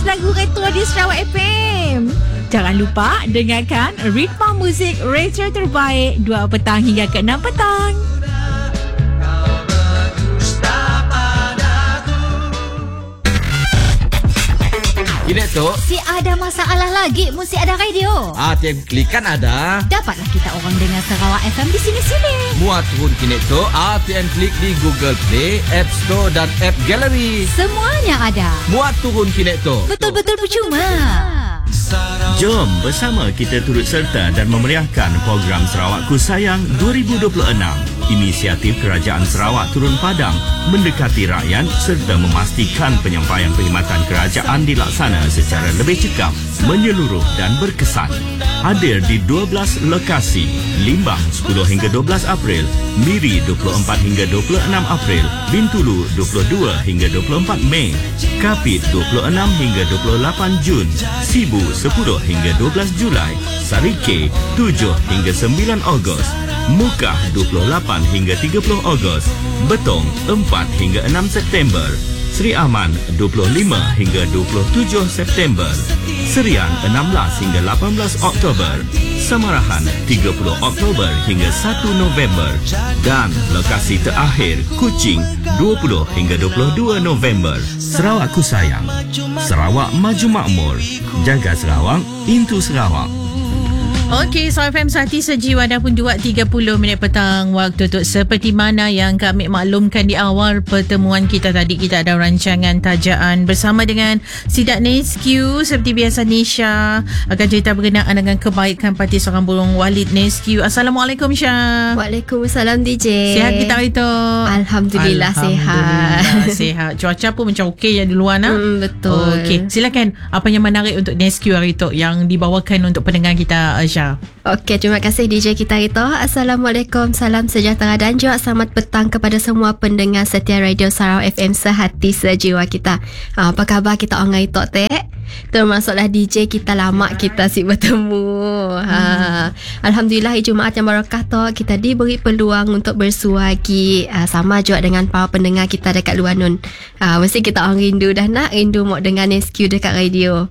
lagu retro di Sarawak FM. Jangan lupa dengarkan Ritma Muzik Retro Terbaik 2 petang hingga ke 6 petang. Kinek Tok, Si ada masalah lagi mesti ada radio. ATM Klik kan ada. Dapatlah kita orang dengar Sarawak FM di sini-sini. Muat turun Kinek Tok, ATM Klik di Google Play, App Store dan App Gallery. Semuanya ada. Muat turun Kinek Tok. Betul-betul percuma. Jom bersama kita turut serta dan memeriahkan program Sarawakku Sayang 2026. Inisiatif Kerajaan Sarawak turun padang mendekati rakyat serta memastikan penyampaian perkhidmatan kerajaan dilaksana secara lebih cekap, menyeluruh dan berkesan. Hadir di 12 lokasi: Limbang 10 hingga 12 April, Miri 24 hingga 26 April, Bintulu 22 hingga 24 Mei, Kapit 26 hingga 28 Jun, Sibu 10 hingga 12 Julai, Sarike 7 hingga 9 Ogos, Mukah 28 hingga 30 Ogos, Betong 4 hingga 6 September, Sri Aman 25 hingga 27 September, Serian 16 hingga 18 Oktober, Samarahan 30 Oktober hingga 1 November dan lokasi terakhir Kuching 20 hingga 22 November. Sarawakku Sayang, Sarawak Maju Makmur, jaga Sarawak, into Sarawak. Okey, Sarawak FM Sehati Sejiwa dah pun 2.30 minit petang waktu tu. Seperti mana yang kami maklumkan di awal pertemuan kita tadi, kita ada rancangan tajaan bersama dengan Sidak Nescu. Seperti biasa, Nisha akan cerita berkenaan dengan kebaikan Parti Sarang Burung Walid Nescu. Assalamualaikum Syah. Waalaikumsalam DJ. Sihat kita hari tu? Alhamdulillah sihat. Sihat. Cuaca pun macam okey yang di luar nak. Betul. Okey, silakan apa yang menarik untuk Nescu hari tu yang dibawakan untuk pendengar kita, Syah? Okey, terima kasih DJ kita itu. Assalamualaikum, salam sejahtera dan juga selamat petang kepada semua pendengar setia Radio Sarawak FM Sehati Sejiwa kita. Apa khabar kita orang itu teh? Termasuklah DJ kita lama kita si bertemu. Alhamdulillah hari Jumaat yang barakah tu kita diberi peluang untuk bersua lagi, sama juga dengan para pendengar kita dekat luar nun. Mesti kita orang rindu dah nak rindu mau dengar Nescu dekat radio.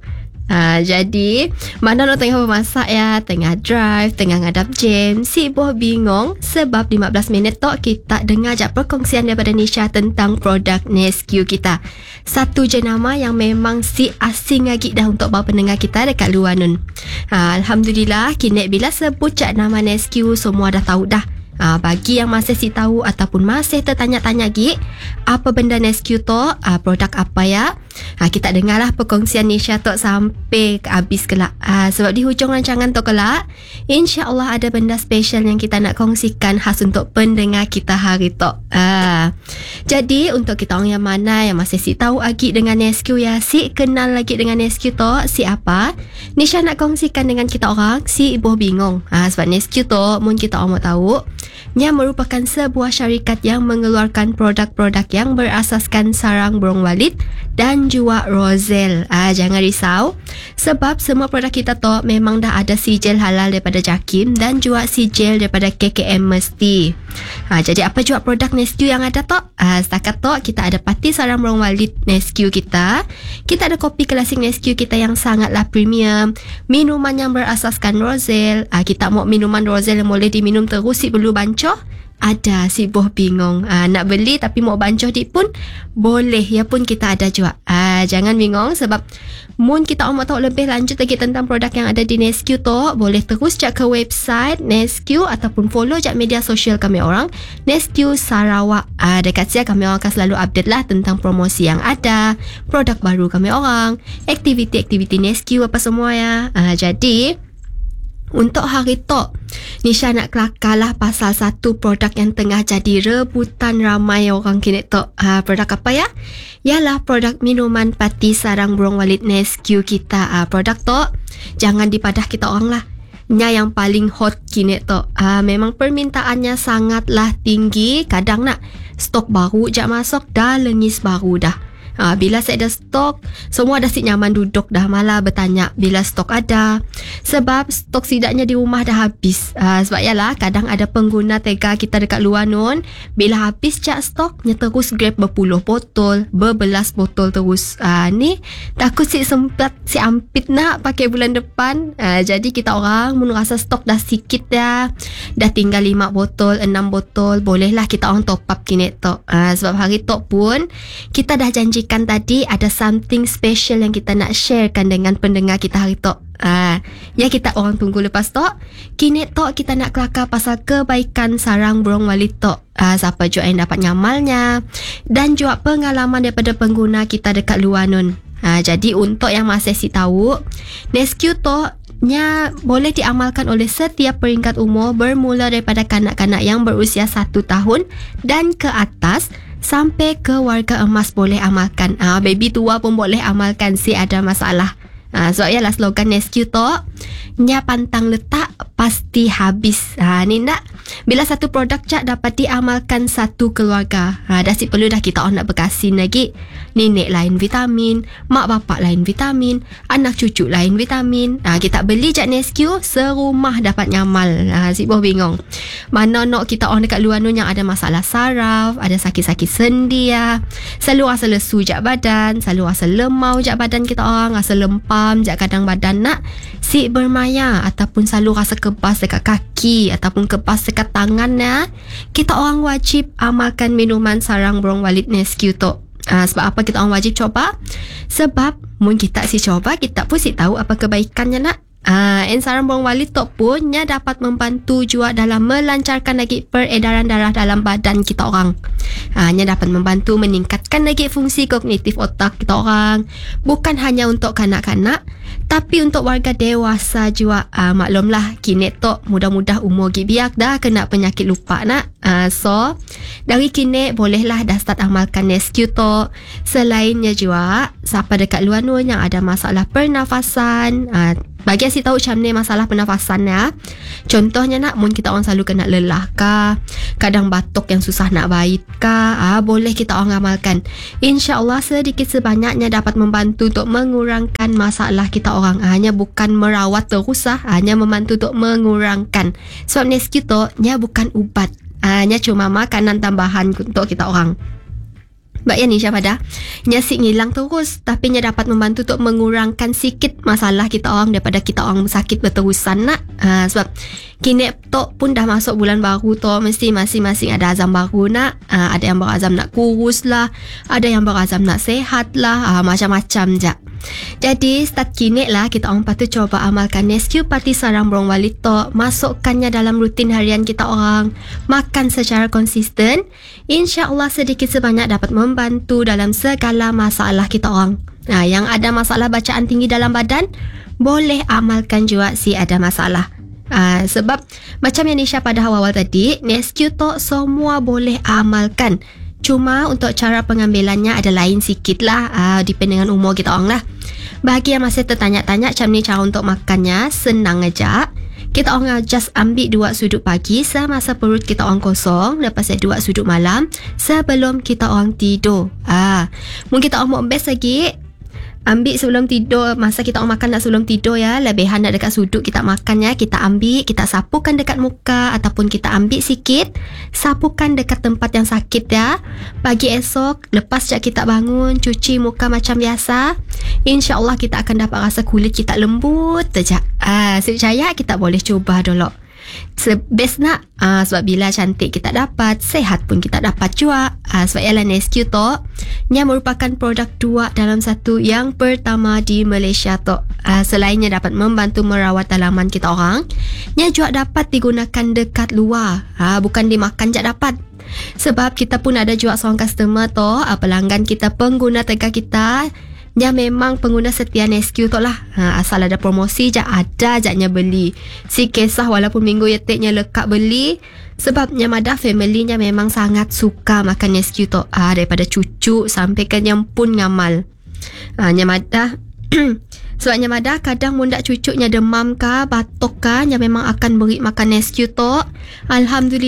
Jadi mana nak tengah memasak ya, tengah drive, tengah ngadap jam, sibuk bingung sebab 15 minit tu kita dengar je perkongsian daripada Nisha tentang produk Nescu kita. Satu jenama yang memang si asing lagi dah untuk bawa pendengar kita dekat luar nun. Alhamdulillah kini bila sebut cak nama Nescu semua dah tahu dah. Bagi yang masih si tahu ataupun masih tertanya-tanya lagi apa benda Nescu tu, produk apa ya, kita dengarlah perkongsian Nisha tu sampai ke habis kelak. Sebab di hujung rancangan tu kelak insya-Allah ada benda special yang kita nak kongsikan khas untuk pendengar kita hari tu. Jadi untuk kita orang yang mana yang masih si tahu lagi dengan Nescu ya, si kenal lagi dengan Nescu tu si apa, Nisha nak kongsikan dengan kita orang si ibu bingung. Sebab Nescu tu mun kita orang mau tahu, nya merupakan sebuah syarikat yang mengeluarkan produk-produk yang berasaskan sarang burung walit dan juga rozel. Jangan risau sebab semua produk kita tu memang dah ada sijil halal daripada JAKIM dan juga sijil daripada KKM mesti. Jadi apa juga produk Nescu yang ada tu? Setakat tu kita ada Parti Sarang Burung Walit Nescu kita. Kita ada kopi klasik Nescu kita yang sangatlah premium, minuman yang berasaskan rozel. Kita mau minuman rozel yang boleh diminum terus si belum bancoh. Ada si boh bingung nak beli tapi mau bancoh dik pun boleh, ya pun kita ada juga. Jangan bingung sebab mun kita mau tahu lebih lanjut lagi tentang produk yang ada di Nescu tu, boleh terus cek ke website Nescu ataupun follow cek media sosial kami orang Nescu Sarawak. Dekat siya kami orang akan selalu update lah tentang promosi yang ada, produk baru kami orang, aktiviti-aktiviti Nescu apa semua ya. Jadi untuk hari tu Nisha nak kelakar pasal satu produk yang tengah jadi rebutan ramai orang kini tu. Produk apa ya? Ialah produk minuman Parti Sarang Burung Walit Nescu kita. Produk tu jangan dipadah kita orang lah, nya yang paling hot kini tu. Memang permintaannya sangatlah tinggi. Kadang nak stok baru jak masuk dah lengis baru dah. Bila saya ada stok, semua dah si nyaman duduk dah, malah bertanya bila stok ada. Sebab stok sidaknya di rumah dah habis. Sebab yalah, kadang ada pengguna tega kita dekat luar nun, bila habis cak stoknya terus grab berpuluh botol, berbelas botol terus. Ni takut si sempat si ampit nak pakai bulan depan. Jadi kita orang merasa stok dah sikit dah tinggal 5 botol, 6 botol, bolehlah kita orang top up kini tok. Sebab hari tok pun kita dah janjikan tadi ada something special yang kita nak sharekan dengan pendengar kita hari tok. Ya kita orang tunggu lepas tok. Kini tok kita nak kelakar pasal kebaikan sarang burung walit tok. Siapa juga yang dapat ngamalnya dan juga pengalaman daripada pengguna kita dekat luar nun. Jadi untuk yang masih si tahu, Nesque tok nya boleh diamalkan oleh setiap peringkat umur bermula daripada kanak-kanak yang berusia 1 tahun dan ke atas sampai ke warga emas boleh amalkan. Baby tua pun boleh amalkan si ada masalah. So ialah slogan Nesque tok nya pantang letak pasti habis. Ni nak bila satu produk cak dapat diamalkan satu keluarga. Dah si perlu dah kita nak berkasin lagi. Nenek lain vitamin, mak bapak lain vitamin, anak cucu lain vitamin. Kita beli jak Nesque serumah dapat nyamal. Si boh bingung. Mana nak kita orang dekat luar nun yang ada masalah saraf, ada sakit-sakit sendi, selalu rasa lesu jak badan, selalu rasa lemau jak badan kita orang, rasa lempam jak kadang badan nak si bermaya ataupun selalu rasa kebas dekat kaki ataupun kebas dekat tangannya. Kita orang wajib amalkan minuman sarang burung walit Nesque tok. Sebab apa kita orang wajib coba? Sebab mun kita si coba, kita pun si tahu apa kebaikannya nak. Sarang burung walit tok pun nya dapat membantu juga dalam melancarkan lagi peredaran darah dalam badan kita orang. Nya dapat membantu meningkatkan lagi fungsi kognitif otak kita orang. Bukan hanya untuk kanak-kanak, tapi untuk warga dewasa juga. Maklumlah kini tok mudah-mudah umur gibiak dah kena penyakit lupa nak. So dari kini bolehlah dah start amalkan Nesque tok. Selainnya juga siapa dekat luar nun yang ada masalah pernafasan, bagi si tahu macam ni masalah pernafasan ya. Contohnya nak mun kita orang selalu kena lelah kah, kadang batuk yang susah nak bait kah, boleh kita orang amalkan. InsyaAllah sedikit sebanyaknya dapat membantu untuk mengurangkan masalah kita orang. Hanya bukan merawat terus hanya membantu untuk mengurangkan. Sebab Nesque tok nya bukan ubat, hanya cuma makanan tambahan untuk kita orang. Mbak Yani siapa dah nyasik ngilang terus, tapi nya dapat membantu untuk mengurangkan sikit masalah kita orang daripada kita orang sakit berterusan nak. Sebab kini tok pun dah masuk bulan baru tok, mesti masing-masing ada azam baru nak. Ada yang berazam nak kurus lah, ada yang berazam nak sehat lah, macam-macam je. Jadi start kini lah kita orang patut coba amalkan Nesque Party sarang burung walit tok. Masukkannya dalam rutin harian kita orang, makan secara konsisten. InsyaAllah sedikit sebanyak dapat membantu dalam segala masalah kita orang. Yang ada masalah bacaan tinggi dalam badan, boleh amalkan juga si ada masalah. Sebab macam yang Nisha pada awal tadi, Nesque tok semua boleh amalkan. Cuma untuk cara pengambilannya ada lain sikit lah, depend dengan umur kita orang lah. Bagi yang masih tertanya-tanya macam ni cara untuk makannya, senang aja. Kita orang just ambil 2 sudut pagi semasa perut kita orang kosong, lepas 2 sudut malam sebelum kita orang tidur. Mungkin kita orang mau best lagi, ambil sebelum tidur. Masa kita orang makan nak sebelum tidur ya, lebihan nak dekat sudut kita makan ya, kita ambil, kita sapukan dekat muka ataupun kita ambil sikit, sapukan dekat tempat yang sakit ya. Pagi esok lepas jak kita bangun, cuci muka macam biasa, InsyaAllah kita akan dapat rasa kulit kita lembut saja. Saya percaya kita boleh cuba dulu. Best nak, sebab bila cantik kita dapat, sehat pun kita dapat juga. Sebab ialah Nesque tok nya merupakan produk 2 dalam 1 yang pertama di Malaysia tok. Selainnya dapat membantu merawat dalaman kita orang, nya juga dapat digunakan dekat luar, bukan dimakan jak dapat. Sebab kita pun ada juga seorang customer tok, pelanggan kita, pengguna tega kita, nya memang pengguna setia Nesque tok lah. Asal ada promosi je ada jaknya beli. Si kisah walaupun minggu yetiknya lekak beli, sebabnya madah family-nya memang sangat suka makan Nesque tok. Daripada cucu sampai ke yang pun ngamal. Nya madah sebabnya madah kadang mundak cucunya demam kah, batuk kah, nya memang akan beri makan Nesque tok.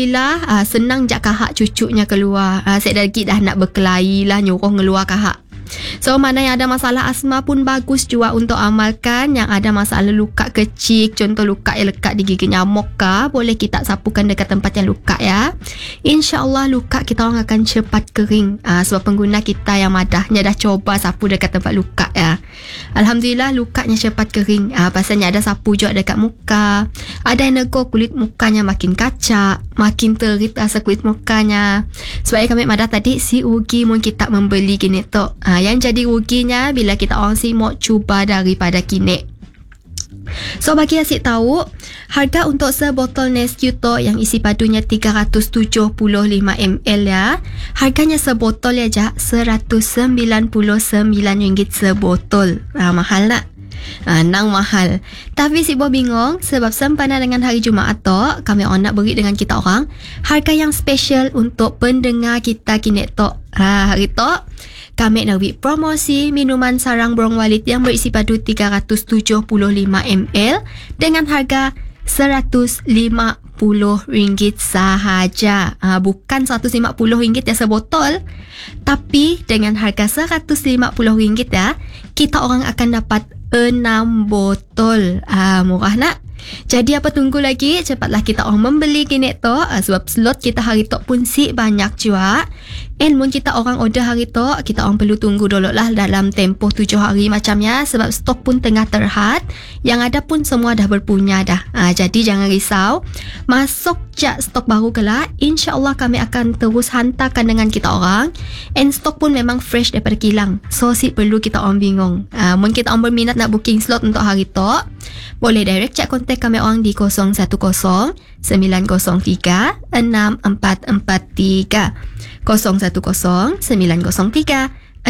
Alhamdulillah senang jak kahak cucunya keluar. Saya lagi dah nak berkelahi lah nyuruh ngeluar kahak. So mana yang ada masalah asma pun bagus juga untuk amalkan. Yang ada masalah luka kecil, contoh luka yang lekat di gigi nyamuk kah, boleh kita sapukan dekat tempat yang luka ya. InsyaAllah luka kita orang akan cepat kering. Sebab pengguna kita yang madahnya dah coba sapu dekat tempat luka ya. Alhamdulillah lukanya cepat kering. Pasalnya ada sapu juga dekat muka. Ada yang negur kulit mukanya makin kacak, makin terit rasa kulit mukanya. Sebab kami madah tadi si rugi mun kita membeli kini tu. Yang jadi ruginya bila kita orang si mau cuba daripada kini. So bagi asyik tahu, harga untuk sebotol Nesquito yang isi padunya 375 ml ya, harganya sebotol ya jak RM199 sebotol. Mahal tak? Nang mahal. Tapi si Bo bingung sebab sempena dengan hari Jumaat tu, kami orang nak beri dengan kita orang harga yang special untuk pendengar kita kini tu. Hari tu kami nak beri promosi minuman sarang Burung Walid yang berisi padu 375 ml dengan harga RM150 sahaja. Bukan RM150 ya sebotol, tapi dengan harga RM150 ya, kita orang akan dapat 6 botol. Murah nak? Jadi apa tunggu lagi? Cepatlah kita orang membeli kini tu, sebab slot kita hari tu pun si banyak juga. And mun kita orang order hari tu, kita orang perlu tunggu dulu lah dalam tempoh 7 hari macamnya, sebab stok pun tengah terhad. Yang ada pun semua dah berpunya dah. Jadi jangan risau. Masuk je stok baru kelak, InsyaAllah kami akan terus hantarkan dengan kita orang. And stok pun memang fresh daripada kilang. So si perlu kita orang bingung. Mun kita orang berminat nak booking slot untuk hari tu, boleh direct cek kontak kami orang di 010 903 6443 010 903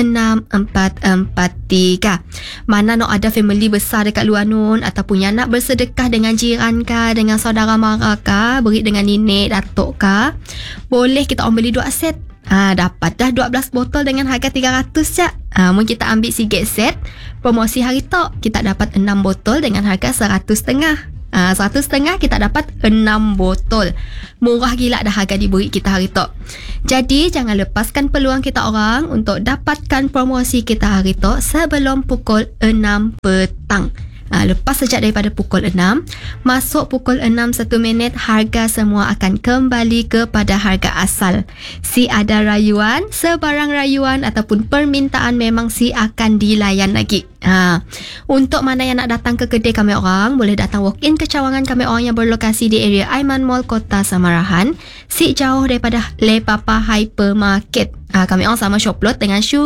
6443. Mana nak ada family besar dekat luar nun, ataupun yang nak bersedekah dengan jiran kah, dengan saudara mara kah, beri dengan nenek, datuk kah, boleh kita orang beli 2 set. Dapat dah 12 botol dengan harga 300 je. Mungkin kita ambil sikit set, promosi hari tu kita dapat 6 botol dengan harga 100.5. 100.5 kita dapat 6 botol. Murah gila dah harga diberi kita hari tu. Jadi jangan lepaskan peluang kita orang untuk dapatkan promosi kita hari tu sebelum pukul 6 petang. Lepas sejak daripada pukul 6, masuk pukul 6 1 minit, harga semua akan kembali kepada harga asal. Si ada rayuan, sebarang rayuan ataupun permintaan memang si akan dilayan lagi. Untuk mana yang nak datang ke kedai kami orang, boleh datang walk-in ke cawangan kami orang yang berlokasi di area Aiman Mall, Kota Samarahan. Si jauh daripada Le Papa Hypermarket. Kami orang sama shop lot dengan shoe